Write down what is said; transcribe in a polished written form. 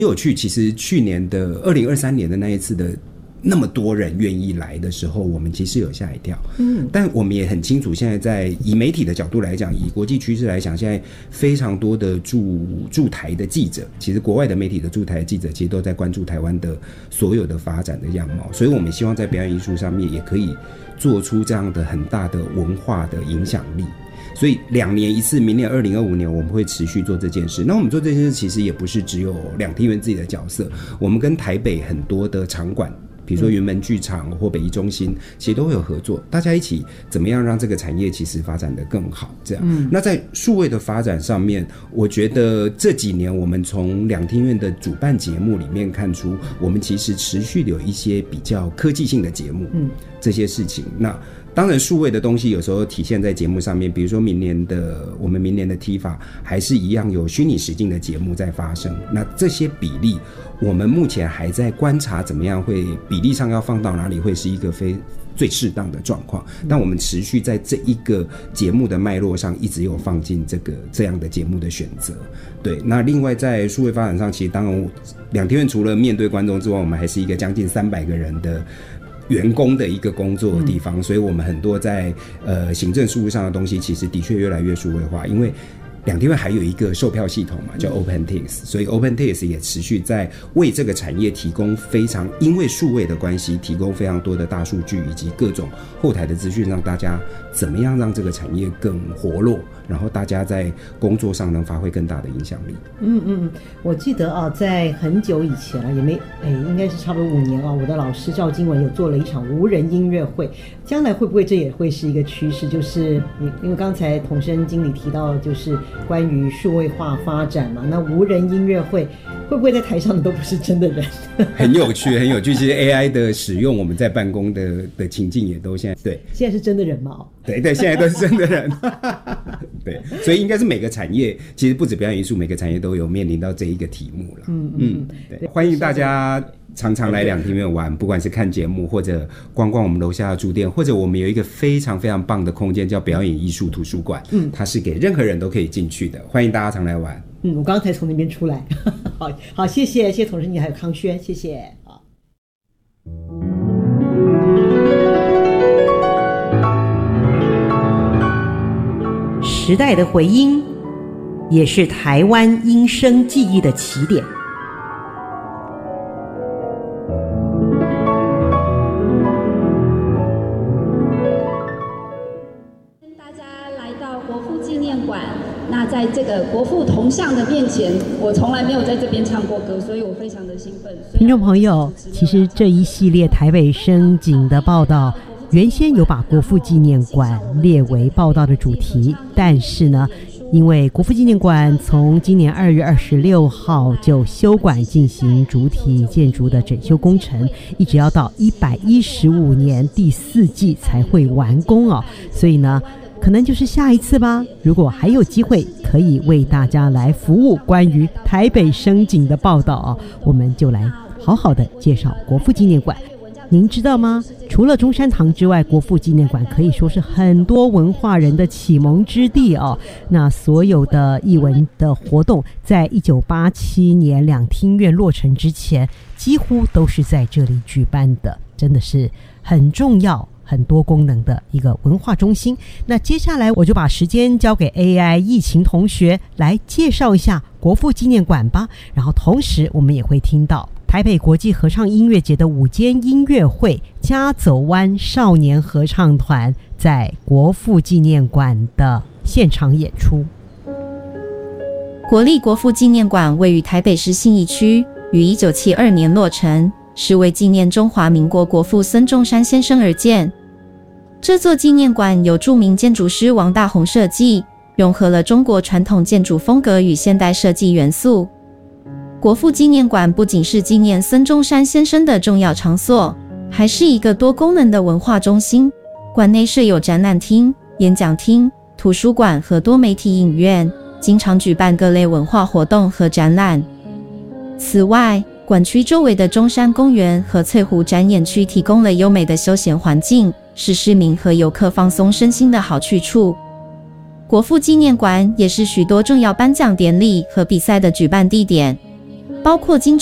有趣，其实去年的2023年的那一次的那么多人愿意来的时候，我们其实有吓一跳。但我们也很清楚，现在在以媒体的角度来讲，以国际趋势来讲，现在非常多的驻台的记者，其实国外的媒体的驻台的记者，其实都在关注台湾的所有的发展的样貌。所以我们希望在表演艺术上面也可以做出这样的很大的文化的影响力。所以2年一次，明年2025年我们会持续做这件事。那我们做这件事其实也不是只有两厅院自己的角色，我们跟台北很多的场馆，比如说云门剧场或北艺中心，其实都会有合作，大家一起怎么样让这个产业其实发展得更好。这样，那在数位的发展上面，我觉得这几年我们从两厅院的主办节目里面看出，我们其实持续有一些比较科技性的节目，这些事情。那当然数位的东西有时候体现在节目上面，比如说我们明年的 TIFA 还是一样有虚拟实境的节目在发生。那这些比例我们目前还在观察怎么样会比例上要放到哪里会是一个最适当的状况，但我们持续在这一个节目的脉络上一直有放进这样的节目的选择。对，那另外在数位发展上，其实当然两厅院除了面对观众之外，我们还是一个将近300个人的员工的一个工作的地方，所以我们很多在行政事务上的东西其实的确越来越数位化，因为两厅院还有一个售票系统嘛，叫 OpenTix， 所以 OpenTix 也持续在为这个产业提供因为数位的关系，提供非常多的大数据以及各种后台的资讯，让大家怎么样让这个产业更活络，然后大家在工作上能发挥更大的影响力。 我记得啊，在很久以前啊，应该是差不多5年啊，我的老师赵经文有做了一场无人音乐会，将来会不会这也会是一个趋势？就是因为刚才统生经理提到，就是关于数位化发展嘛，那无人音乐会会不会在台上的都不是真的人？ 很有趣，很有趣。其实 AI 的使用，我们在办公的情境也都现在是真的人嘛？ 对，现在都是真的人。对，所以应该是每个产业，其实不止表演艺术，每个产业都有面临到这一个题目了。对，欢迎大家常常来两厅院玩，不管是看节目或者逛逛我们楼下的书店，或者我们有一个非常非常棒的空间叫表演艺术图书馆，它是给任何人都可以进去的，欢迎大家常来玩。 我刚才从那边出来。好，谢谢统生你还有康轩，谢谢。时代的回音，也是台湾音声记忆的起点。 跟大家来到国父纪念馆，那在这个国父铜像的面前，我从来没有在这边唱过歌，所以我非常的兴奋。 听众朋友，其实这一系列台北声景的报道原先有把国父纪念馆列为报道的主题，但是呢，因为国父纪念馆从今年2月26号就休馆进行主体建筑的整修工程，一直要到115年第4季才会完工哦，所以呢可能就是下一次吧，如果还有机会可以为大家来服务关于台北声景的报道哦，我们就来好好的介绍国父纪念馆。您知道吗？除了中山堂之外，国父纪念馆可以说是很多文化人的启蒙之地哦。那所有的艺文的活动，在1987年两厅院落成之前，几乎都是在这里举办的，真的是很重要、很多功能的一个文化中心。那接下来我就把时间交给 AI 疫情同学来介绍一下国父纪念馆吧。然后同时我们也会听到台北国际合唱音乐节的午间音乐会家走湾少年合唱团在国父纪念馆的现场演出。 国立国父纪念馆位于台北市信义区，于1972年落成，是为纪念中华民国国父孙中山先生而建。这座纪念馆由著名建筑师王大闳设计，融合了中国传统建筑风格与现代设计元素。国父纪念馆不仅是纪念孙中山先生的重要场所，还是一个多功能的文化中心。馆内设有展览厅、演讲厅、图书馆和多媒体影院，经常举办各类文化活动和展览。此外，馆区周围的中山公园和翠湖展演区提供了优美的休闲环境，是市民和游客放松身心的好去处。国父纪念馆也是许多重要颁奖典礼和比赛的举办地点。 包括金